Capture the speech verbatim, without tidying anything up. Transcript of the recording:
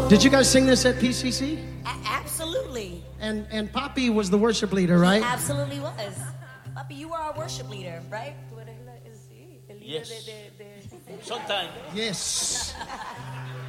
Did you guys sing this at P C C? A- absolutely. And and Poppy was the worship leader, right? Absolutely was. Papi, you were our worship leader, right? Yes. Sometimes. Yes.